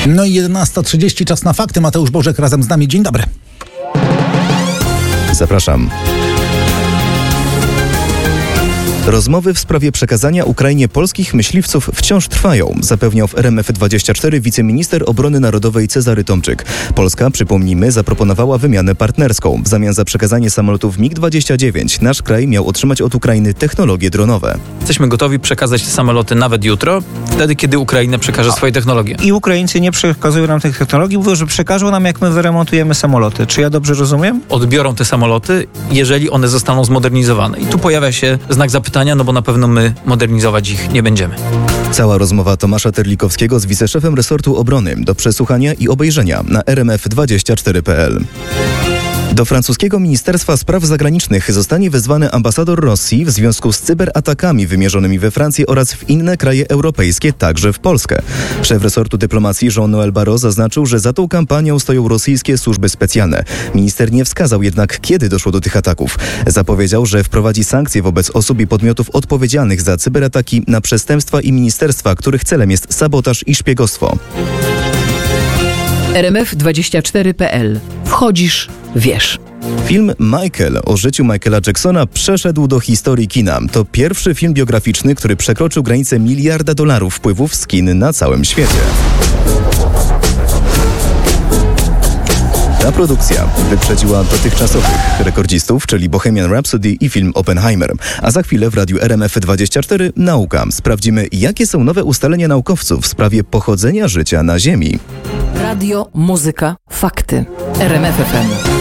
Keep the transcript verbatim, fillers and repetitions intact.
No i jedenasta trzydzieści, czas na fakty. Mateusz Bożek razem z nami. Dzień dobry. Zapraszam. Rozmowy w sprawie przekazania Ukrainie polskich myśliwców wciąż trwają, zapewniał w R M F dwadzieścia cztery wiceminister obrony narodowej Cezary Tomczyk. Polska, przypomnijmy, zaproponowała wymianę partnerską. W zamian za przekazanie samolotów mig dwadzieścia dziewięć nasz kraj miał otrzymać od Ukrainy technologie dronowe. Jesteśmy gotowi przekazać te samoloty nawet jutro, wtedy kiedy Ukraina przekaże swoje technologie. I Ukraińcy nie przekazują nam tych technologii, mówią, że przekażą nam, jak my wyremontujemy samoloty. Czy ja dobrze rozumiem? Odbiorą te samoloty, jeżeli one zostaną zmodernizowane. I tu pojawia się znak zapytania, no bo na pewno my modernizować ich nie będziemy. Cała rozmowa Tomasza Terlikowskiego z wiceszefem resortu obrony do przesłuchania i obejrzenia na r m f dwadzieścia cztery kropka p l. Do francuskiego Ministerstwa Spraw Zagranicznych zostanie wezwany ambasador Rosji w związku z cyberatakami wymierzonymi we Francję oraz w inne kraje europejskie, także w Polskę. Szef resortu dyplomacji Jean-Noël Barrot zaznaczył, że za tą kampanią stoją rosyjskie służby specjalne. Minister nie wskazał jednak, kiedy doszło do tych ataków. Zapowiedział, że wprowadzi sankcje wobec osób i podmiotów odpowiedzialnych za cyberataki na przestępstwa i ministerstwa, których celem jest sabotaż i szpiegostwo. R M F dwadzieścia cztery kropka p l. Wchodzisz, wiesz. Film Michael o życiu Michaela Jacksona przeszedł do historii kina. To pierwszy film biograficzny, który przekroczył granicę miliarda dolarów wpływów z kin na całym świecie. Ta produkcja wyprzedziła dotychczasowych rekordzistów, czyli Bohemian Rhapsody i film Oppenheimer. A za chwilę w radiu R M F dwadzieścia cztery Nauka. Sprawdzimy, jakie są nowe ustalenia naukowców w sprawie pochodzenia życia na Ziemi. Radio, muzyka, fakty. R M F F M.